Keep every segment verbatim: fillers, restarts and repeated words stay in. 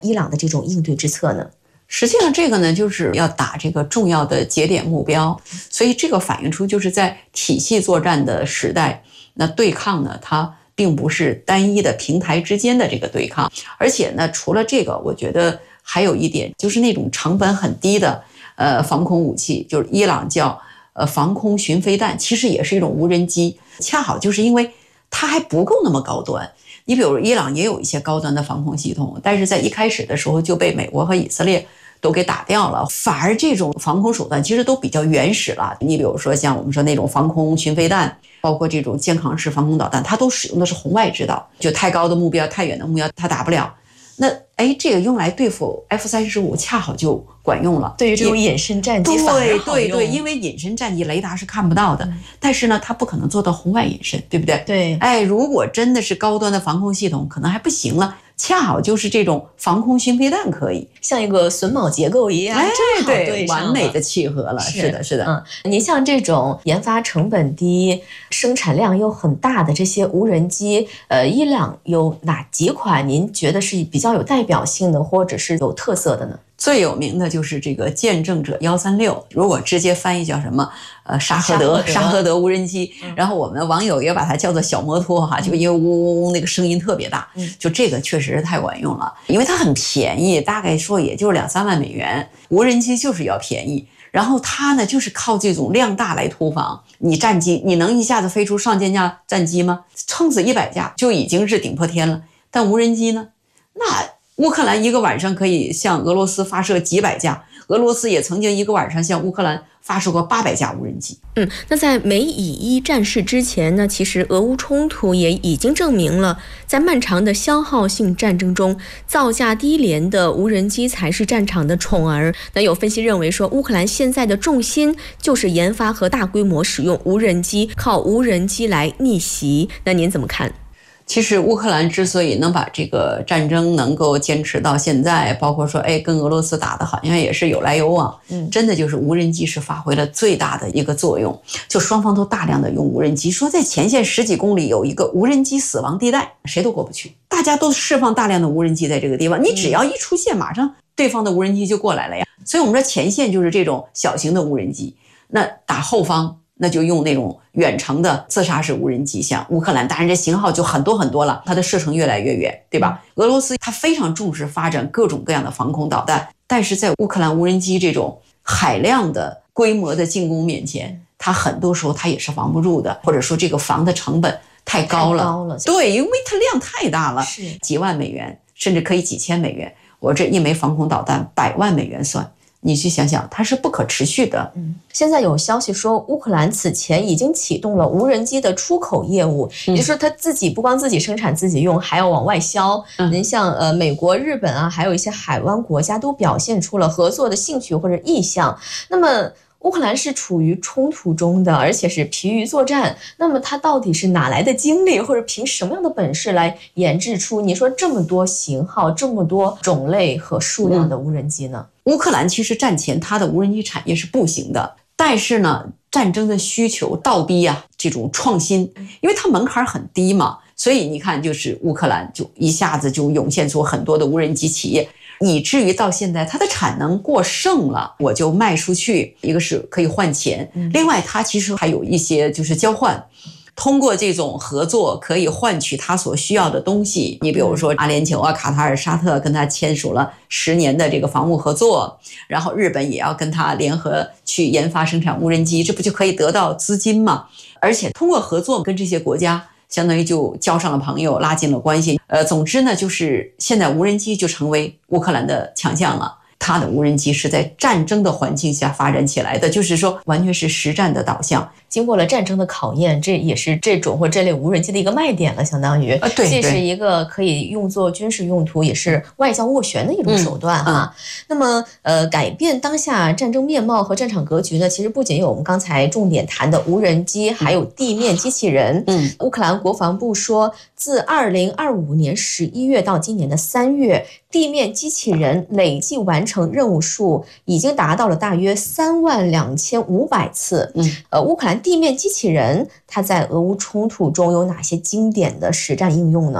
伊朗的这种应对之策呢？ 实际上这个呢，就是要打这个重要的节点目标，所以这个反映出就是在体系作战的时代，那对抗呢，它并不是单一的平台之间的这个对抗，而且呢，除了这个，我觉得还有一点就是那种成本很低的呃防空武器，就是伊朗叫呃防空巡飞弹，其实也是一种无人机，恰好就是因为它还不够那么高端。你比如伊朗也有一些高端的防空系统，但是在一开始的时候就被美国和以色列都给打掉了，反而这种防空手段其实都比较原始了。你比如说像我们说那种防空巡飞弹，包括这种肩扛式防空导弹，它都使用的是红外制导，就太高的目标、太远的目标它打不了。那哎，这个用来对付 F 三十五恰好就管用了。 对于这种隐身战机反而好用， 对对对，因为隐身战机雷达是看不到的，嗯、但是呢，它不可能做到红外隐身，对不对？ 对。 哎，如果真的是高端的防空系统，可能还不行了。恰好就是这种防空巡飞弹可以像一个榫卯结构一样， 哎， 正好对上了， 完美的契合了。 是, 是的，是的。 嗯，您像这种研发成本低、生产量又很大的这些无人机，呃，伊朗有哪几款您觉得是比较有代表性的，或者是有特色的呢？ 最有名的就是这个见证者一三六，如果直接翻译叫什么，呃，沙赫德沙赫德无人机，嗯、然后我们网友也把它叫做小摩托哈，就因为嗡嗡嗡那个声音特别大，嗯、就这个确实是太管用了，因为它很便宜，大概说也就是两三万美元，无人机就是要便宜。然后它呢，就是靠这种量大来突防。你战机，你能一下子飞出上千架战机吗？撑死一百架就已经是顶破天了。但无人机呢，那乌克兰一个晚上可以向俄罗斯发射几百架，俄罗斯也曾经一个晚上向乌克兰发射过八百架无人机。 嗯，那在美以伊战事之前呢，其实俄乌冲突也已经证明了，在漫长的消耗性战争中，造价低廉的无人机才是战场的宠儿。那有分析认为说，乌克兰现在的重心就是研发和大规模使用无人机，靠无人机来逆袭。那您怎么看？ 其实乌克兰之所以能把这个战争能够坚持到现在，包括说哎跟俄罗斯打的好像也是有来有往，嗯，真的就是无人机是发挥了最大的一个作用，就双方都大量的用无人机，说在前线十几公里有一个无人机死亡地带，谁都过不去，大家都释放大量的无人机在这个地方，你只要一出现，马上对方的无人机就过来了呀。所以我们说前线就是这种小型的无人机，那打后方那就用那种远程的自杀式无人机，像乌克兰当然这型号就很多很多了，它的射程越来越远，对吧？俄罗斯它非常重视发展各种各样的防空导弹，但是在乌克兰无人机这种海量的规模的进攻面前，它很多时候它也是防不住的，或者说这个防的成本太高了， 太高了， 对，因为它量太大了， 是几万美元甚至可以几千美元，我这一枚防空导弹百万美元算，你去想想，它是不可持续的。 嗯，现在有消息说，乌克兰此前已经启动了无人机的出口业务，也就是说，它自己不光自己生产自己用，还要往外销。您、嗯、像呃美国、日本啊，还有一些海湾国家都表现出了合作的兴趣或者意向。那么乌克兰是处于冲突中的，而且是疲于作战。那么它到底是哪来的精力，或者凭什么样的本事来研制出你说这么多型号、这么多种类和数量的无人机呢？ 乌克兰其实战前它的无人机产业是不行的，但是呢，战争的需求倒逼啊这种创新，因为它门槛很低嘛，所以你看，就是乌克兰就一下子就涌现出很多的无人机企业。以至于到现在它的产能过剩了，我就卖出去，一个是可以换钱，另外它其实还有一些就是交换，通过这种合作可以换取它所需要的东西。你比如说阿联酋啊、卡塔尔、沙特跟他签署了十年的这个防务合作，然后日本也要跟他联合去研发生产无人机，这不就可以得到资金吗？而且通过合作跟这些国家相当于就交上了朋友，拉近了关系。呃，总之呢，就是现在无人机就成为乌克兰的强项了。它的无人机是在战争的环境下发展起来的，就是说完全是实战的导向。 经过了战争的考验，这也是这种或这类无人机的一个卖点了，相当于， 啊、对， 既是一个可以用作军事用途，也是外交斡旋的一种手段啊。嗯嗯、那么，呃，改变当下战争面貌和战场格局呢？其实不仅有我们刚才重点谈的无人机，还有地面机器人。嗯，乌克兰国防部说，自二零二五年十一月到今年的三月，地面机器人累计完成任务数已经达到了大约三万两千五百次。嗯，呃，乌克兰地面机器人它在俄乌冲突中有哪些经典的实战应用呢？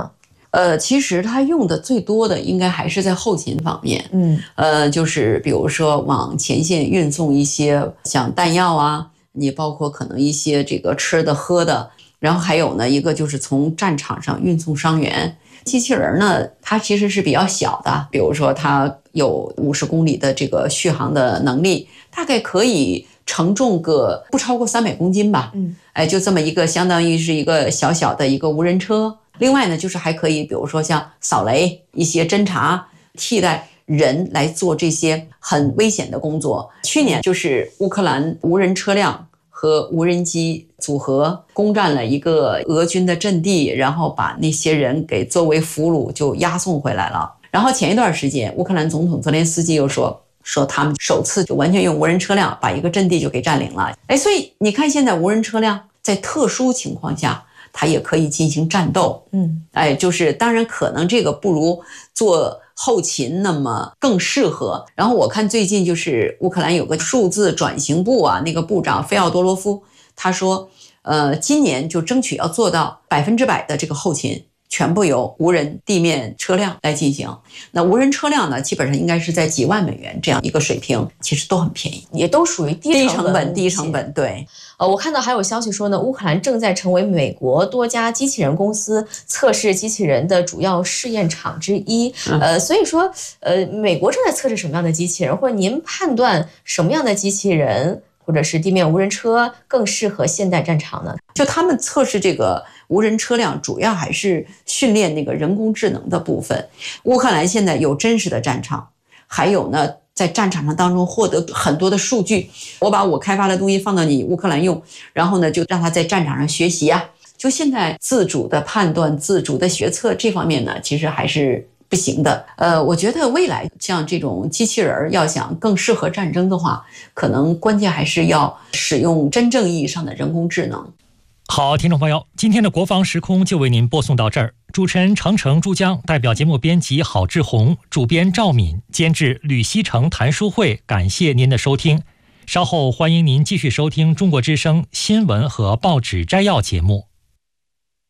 呃，其实它用的最多的应该还是在后勤方面，嗯，呃，就是比如说往前线运送一些像弹药啊，你包括可能一些这个吃的喝的，然后还有呢一个就是从战场上运送伤员。机器人呢，它其实是比较小的，比如说它有五十公里的这个续航的能力，大概可以承重个不超过三百公斤吧，嗯，哎，就这么一个相当于是一个小小的一个无人车。另外呢，就是还可以，比如说像扫雷、一些侦察，替代人来做这些很危险的工作。去年就是乌克兰无人车辆和无人机组合攻占了一个俄军的阵地，然后把那些人给作为俘虏就押送回来了。然后前一段时间，乌克兰总统泽连斯基又说说他们首次就完全用无人车辆把一个阵地就给占领了。哎，所以你看现在无人车辆在特殊情况下它也可以进行战斗，嗯，哎，就是当然可能这个不如做后勤那么更适合。然后我看最近就是乌克兰有个数字转型部啊，那个部长菲奥多罗夫他说，呃，今年就争取要做到百分之百的这个后勤全部由无人地面车辆来进行。那无人车辆呢，基本上应该是在几万美元这样一个水平，其实都很便宜， 也都属于低成本。低成本，对。 呃，我看到还有消息说呢，乌克兰正在成为美国多家机器人公司测试机器人的主要试验场之一。呃，所以说，呃，美国正在测试什么样的机器人，或者您判断什么样的机器人或者是地面无人车更适合现代战场呢？ 就他们测试这个无人车辆，主要还是训练那个人工智能的部分。乌克兰现在有真实的战场，还有呢，在战场上当中获得很多的数据。我把我开发的东西放到你乌克兰用，然后呢，就让他在战场上学习啊。就现在自主的判断、自主的决策这方面呢，其实还是不行的。呃，我觉得未来像这种机器人要想更适合战争的话，可能关键还是要使用真正意义上的人工智能。 好，听众朋友，今天的国防时空就为您播送到这儿。主持人程程、珠江，代表节目编辑郝志红，主编赵敏，监制吕希成、谭书慧，感谢您的收听。稍后欢迎您继续收听中国之声新闻和报纸摘要节目。